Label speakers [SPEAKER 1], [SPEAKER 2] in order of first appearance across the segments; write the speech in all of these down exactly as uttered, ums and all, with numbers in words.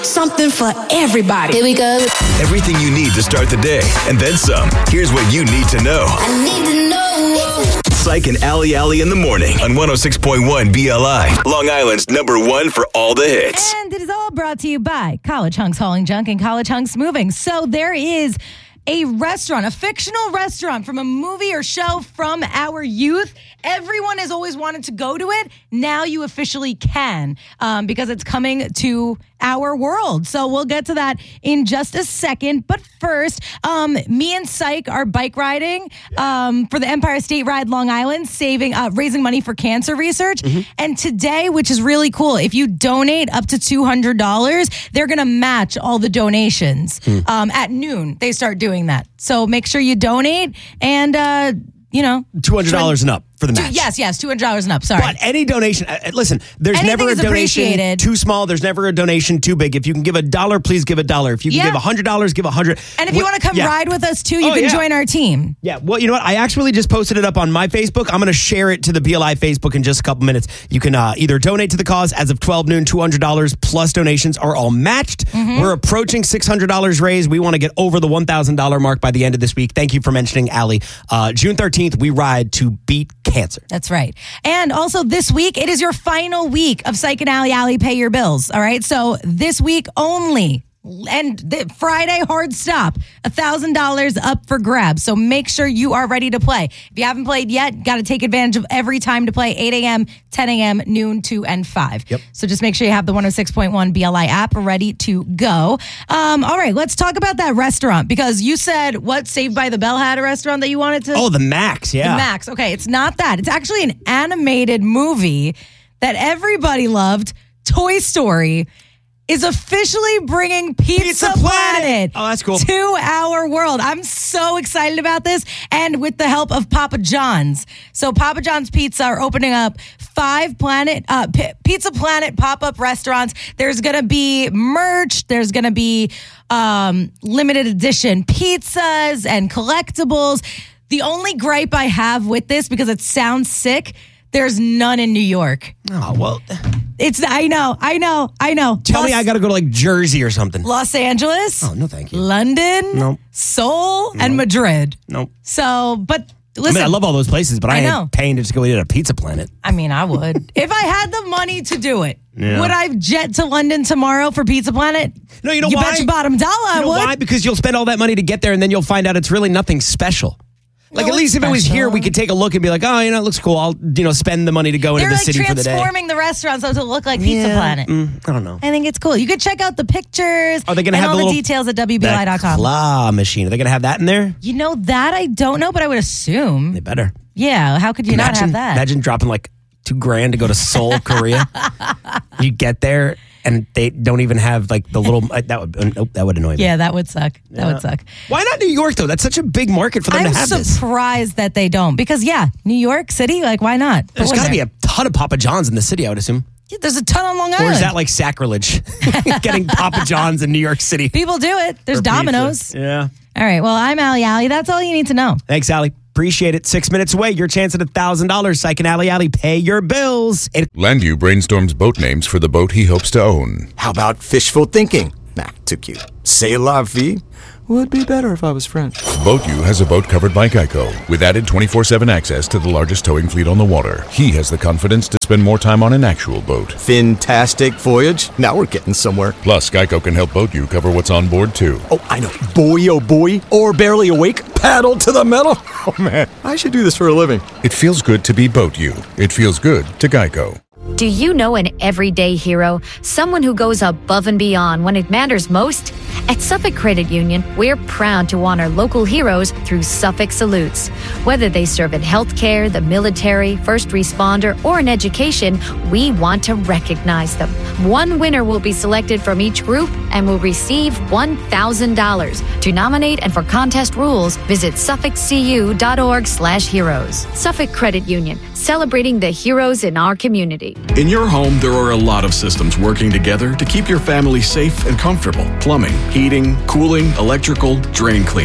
[SPEAKER 1] something for everybody.
[SPEAKER 2] Here we go.
[SPEAKER 3] Everything you need to start the day, and then some. Here's what you need to know.
[SPEAKER 2] I need to know.
[SPEAKER 3] Psych and Ali Ali in the morning on one oh six point one B L I. Long Island's number one for all the hits.
[SPEAKER 4] And it is all brought to you by College Hunks Hauling Junk and College Hunks Moving. So there is a restaurant, a fictional restaurant from a movie or show from our youth. Everyone has always wanted to go to it. Now you officially can um, because it's coming to our world. So we'll get to that in just a second. But first, um, me and Psych are bike riding um, for the Empire State Ride Long Island, saving, uh, raising money for cancer research. Mm-hmm. And today, which is really cool, if you donate up to two hundred dollars, they're going to match all the donations. Mm. Um, at noon, they start doing that. So make sure you donate and, uh, you know.
[SPEAKER 5] two hundred dollars and up for the match.
[SPEAKER 4] Two, yes, yes, two hundred dollars and up. Sorry.
[SPEAKER 5] But any donation, uh, listen, there's
[SPEAKER 4] Anything
[SPEAKER 5] never a
[SPEAKER 4] is
[SPEAKER 5] donation too small. There's never a donation too big. If you can give a dollar, please give a dollar. If you can
[SPEAKER 4] Yeah.
[SPEAKER 5] give one hundred dollars, give one hundred.
[SPEAKER 4] And if you want to come
[SPEAKER 5] yeah.
[SPEAKER 4] ride with us too, you
[SPEAKER 5] Oh,
[SPEAKER 4] can
[SPEAKER 5] yeah.
[SPEAKER 4] join our team.
[SPEAKER 5] Yeah, well, you know what? I actually just posted it up on my Facebook. I'm going to share it to the B L I Facebook in just a couple minutes. You can uh, either donate to the cause as of twelve noon, two hundred dollars plus donations are all matched. Mm-hmm. We're approaching six hundred dollars raised. We want to get over the one thousand dollars mark by the end of this week. Thank you for mentioning Ali. Uh, June thirteenth, we ride to beat cancer.
[SPEAKER 4] That's right. And also this week, it is your final week of Psych and Ali Ali Pay Your Bills. All right. So this week only. And the Friday hard stop, one thousand dollars up for grabs. So make sure you are ready to play. If you haven't played yet, got to take advantage of every time to play, eight a.m., ten a.m., noon, two, and five.
[SPEAKER 5] Yep.
[SPEAKER 4] So just make sure you have the one oh six point one B L I app ready to go. Um, all right, let's talk about that restaurant because you said, what, Saved by the Bell had a restaurant that you wanted to?
[SPEAKER 5] Oh, the Max, yeah.
[SPEAKER 4] The Max. Okay, it's not that. It's actually an animated movie that everybody loved, Toy Story, is officially bringing Pizza,
[SPEAKER 5] Pizza Planet.
[SPEAKER 4] Planet
[SPEAKER 5] Oh, that's cool.
[SPEAKER 4] to our world. I'm so excited about this, and with the help of Papa John's. So Papa John's Pizza are opening up five Planet uh, P- Pizza Planet pop-up restaurants. There's going to be merch. There's going to be um, limited edition pizzas and collectibles. The only gripe I have with this, because it sounds sick, there's none in New York.
[SPEAKER 5] Oh, well.
[SPEAKER 4] It's I know, I know, I know.
[SPEAKER 5] Tell
[SPEAKER 4] Los,
[SPEAKER 5] me I got to go to like Jersey or something.
[SPEAKER 4] Los Angeles.
[SPEAKER 5] Oh, no, thank you.
[SPEAKER 4] London.
[SPEAKER 5] Nope.
[SPEAKER 4] Seoul
[SPEAKER 5] Nope.
[SPEAKER 4] and Madrid.
[SPEAKER 5] Nope.
[SPEAKER 4] So, but
[SPEAKER 5] I
[SPEAKER 4] listen.
[SPEAKER 5] mean, I love all those places, but I,
[SPEAKER 4] I
[SPEAKER 5] ain't
[SPEAKER 4] know.
[SPEAKER 5] paying to just go eat at a Pizza Planet.
[SPEAKER 4] I mean, I would. If I had the money to do it,
[SPEAKER 5] Yeah.
[SPEAKER 4] would I jet to London tomorrow for Pizza Planet?
[SPEAKER 5] No, you know
[SPEAKER 4] you
[SPEAKER 5] why?
[SPEAKER 4] bet your bottom dollar I
[SPEAKER 5] You know
[SPEAKER 4] would.
[SPEAKER 5] why? Because you'll spend all that money to get there, and then you'll find out it's really nothing special. Like,
[SPEAKER 4] No,
[SPEAKER 5] at least
[SPEAKER 4] it's
[SPEAKER 5] if it was
[SPEAKER 4] special.
[SPEAKER 5] here, we could take a look and be like, oh, you know, it looks cool. I'll, you know, spend the money to go
[SPEAKER 4] They're
[SPEAKER 5] into the
[SPEAKER 4] like
[SPEAKER 5] city for the day.
[SPEAKER 4] transforming the restaurant so to look like Pizza
[SPEAKER 5] Yeah,
[SPEAKER 4] Planet.
[SPEAKER 5] mm, I don't know.
[SPEAKER 4] I think it's cool. You could check out the pictures
[SPEAKER 5] Are they going to
[SPEAKER 4] and
[SPEAKER 5] have
[SPEAKER 4] all
[SPEAKER 5] the
[SPEAKER 4] the
[SPEAKER 5] little,
[SPEAKER 4] details at W B L I dot com.
[SPEAKER 5] that claw machine? Are they going to have that in there?
[SPEAKER 4] You know, that I don't know, but I would assume.
[SPEAKER 5] They better.
[SPEAKER 4] Yeah, how could you
[SPEAKER 5] imagine,
[SPEAKER 4] not have that?
[SPEAKER 5] Imagine dropping like two grand to go to Seoul, Korea. You get there and they don't even have like the little. Uh, that would uh, nope, that would annoy me.
[SPEAKER 4] Yeah, that would suck. That
[SPEAKER 5] Yeah.
[SPEAKER 4] would suck.
[SPEAKER 5] Why not New York though? That's such a big market for them
[SPEAKER 4] I'm
[SPEAKER 5] to have this.
[SPEAKER 4] surprised that they don't because yeah, New York City, like why not? Put
[SPEAKER 5] There's
[SPEAKER 4] one
[SPEAKER 5] got to be
[SPEAKER 4] there.
[SPEAKER 5] a ton of Papa John's in the city, I would assume.
[SPEAKER 4] Yeah, there's a ton on Long Island.
[SPEAKER 5] Or is that like sacrilege? Getting Papa John's in New York City.
[SPEAKER 4] People do it. There's
[SPEAKER 5] for pizza.
[SPEAKER 4] Domino's.
[SPEAKER 5] Yeah.
[SPEAKER 4] All right. Well, I'm Ali Ali. That's all you need to know.
[SPEAKER 5] Thanks, Allie. Appreciate it. Six minutes away. Your chance at one thousand dollars. Psych and Allie Alley. Pay your bills. It-
[SPEAKER 6] Landu brainstorms boat names for the boat he hopes to own.
[SPEAKER 7] How about fishful thinking? Nah, too cute. C'est la vie? Would be better if I was French.
[SPEAKER 6] BoatU has a boat covered by Geico with added twenty-four seven access to the largest towing fleet on the water. He has the confidence to spend more time on an actual boat.
[SPEAKER 7] Fantastic voyage. Now we're getting somewhere.
[SPEAKER 6] Plus, Geico can help BoatU cover what's on board, too.
[SPEAKER 7] Oh, I know. Boy, oh boy. Or barely awake. Paddle to the metal. Oh, man. I should do this for a living.
[SPEAKER 6] It feels good to be BoatU. It feels good to Geico.
[SPEAKER 8] Do you know an everyday hero? Someone who goes above and beyond when it matters most? At Suffolk Credit Union, we're proud to honor local heroes through Suffolk Salutes. Whether they serve in healthcare, the military, first responder, or in education, we want to recognize them. One winner will be selected from each group and will receive one thousand dollars. To nominate and for contest rules, visit suffolkcu.org slash heroes. Suffolk Credit Union, celebrating the heroes in our community.
[SPEAKER 9] In your home, there are a lot of systems working together to keep your family safe and comfortable. Plumbing, heating, cooling, electrical, drain cleaning.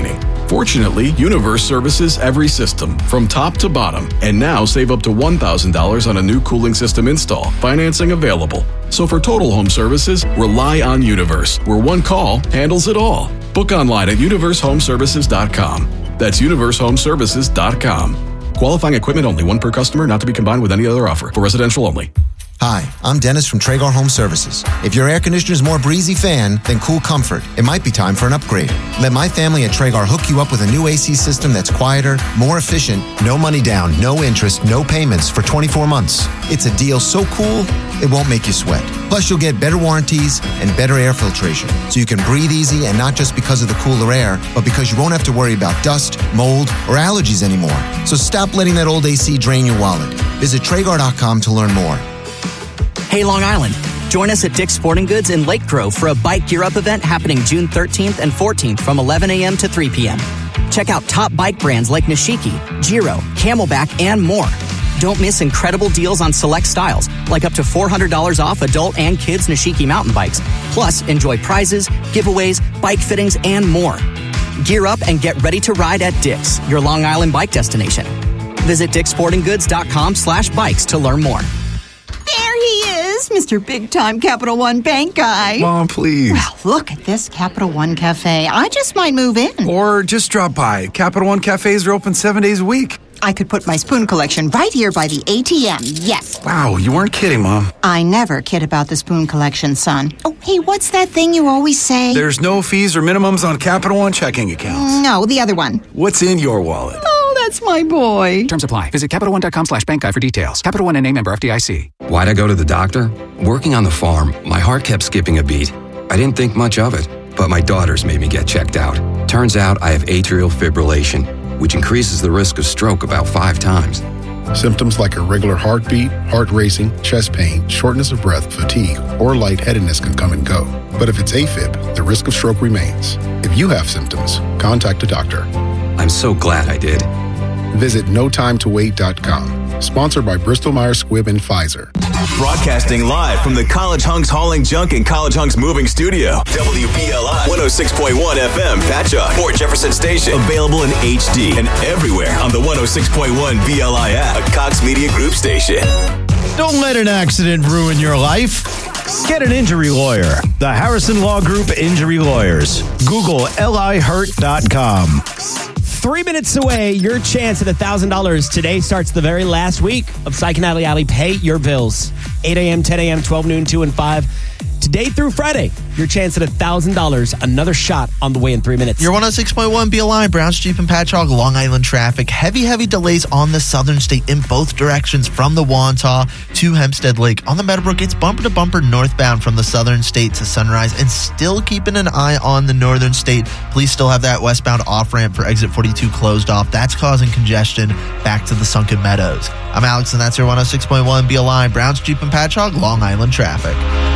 [SPEAKER 9] Fortunately, Universe services every system, from top to bottom, and now save up to one thousand dollars on a new cooling system install. Financing available. So for total home services, rely on Universe, where one call handles it all. Book online at universe home services dot com. That's universe home services dot com. Qualifying equipment only, one per customer, not to be combined with any other offer. For residential only.
[SPEAKER 10] Hi, I'm Dennis from Traeger Home Services. If your air conditioner is more breezy fan than cool comfort, it might be time for an upgrade. Let my family at Traeger hook you up with a new A C system that's quieter, more efficient, no money down, no interest, no payments for twenty-four months. It's a deal so cool, it won't make you sweat. Plus, you'll get better warranties and better air filtration, so you can breathe easy, and not just because of the cooler air, but because you won't have to worry about dust, mold, or allergies anymore. So stop letting that old A C drain your wallet. Visit Traeger dot com to learn more.
[SPEAKER 11] Hey, Long Island. Join us at Dick's Sporting Goods in Lake Grove for a Bike Gear Up event happening June thirteenth and fourteenth from eleven a.m. to three p.m. Check out top bike brands like Nishiki, Giro, Camelback, and more. Don't miss incredible deals on select styles, like up to four hundred dollars off adult and kids Nishiki mountain bikes. Plus, enjoy prizes, giveaways, bike fittings, and more. Gear up and get ready to ride at Dick's, your Long Island bike destination. Visit dicks sporting goods dot com slash bikes to learn more.
[SPEAKER 12] There he is, Mister Big Time Capital One Bank guy.
[SPEAKER 13] Mom, please.
[SPEAKER 12] Well, look at this Capital One Cafe. I just might move in.
[SPEAKER 13] Or just drop by. Capital One cafes are open seven days a week.
[SPEAKER 12] I could put my spoon collection right here by the A T M, yes.
[SPEAKER 13] Wow, you weren't kidding, Mom.
[SPEAKER 12] I never kid about the spoon collection, son. Oh, hey, what's that thing you always say?
[SPEAKER 13] There's no fees or minimums on Capital One checking accounts.
[SPEAKER 12] No, the other one.
[SPEAKER 13] What's in your wallet?
[SPEAKER 12] Oh, that's my boy.
[SPEAKER 14] Terms apply. Visit Capital One dot com slash bank guide for details. Capital One N A member F D I C.
[SPEAKER 15] Why'd I go to the doctor? Working on the farm, my heart kept skipping a beat. I didn't think much of it, but my daughters made me get checked out. Turns out I have atrial fibrillation, which increases the risk of stroke about five times.
[SPEAKER 16] Symptoms like irregular heartbeat, heart racing, chest pain, shortness of breath, fatigue, or lightheadedness can come and go. But if it's AFib, the risk of stroke remains. If you have symptoms, contact a doctor.
[SPEAKER 15] I'm so glad I did.
[SPEAKER 16] Visit no time to wait dot com. Sponsored by Bristol Myers Squibb and Pfizer.
[SPEAKER 3] Broadcasting live from the College Hunks Hauling Junk and College Hunks Moving Studio. W B L I one oh six point one F M, Patchogue, Fort Jefferson Station. Available in H D and everywhere on the one oh six point one B L I app, a Cox Media Group station.
[SPEAKER 17] Don't let an accident ruin your life. Get an injury lawyer. The Harrison Law Group Injury Lawyers. Google L I hurt dot com.
[SPEAKER 5] Three minutes away, your chance at one thousand dollars. Today starts the very last week of Psych and Alley Alley. Pay your bills. eight a.m., ten a.m., twelve noon, two and five. Today through Friday, your chance at one thousand dollars. Another shot on the way in three minutes.
[SPEAKER 18] Your one oh six point one B L I, Browns, Jeep, and Patchogue, Long Island traffic. Heavy, heavy delays on the southern state in both directions from the Wantagh to Hempstead Lake. On the Meadowbrook, it's bumper to bumper northbound from the southern state to Sunrise, and still keeping an eye on the northern state. Please still have that westbound off-ramp for exit forty-two closed off. That's causing congestion back to the Sunken Meadows. I'm Alex, and that's your one oh six point one B L I, Browns, Jeep, and Patchogue, Long Island traffic.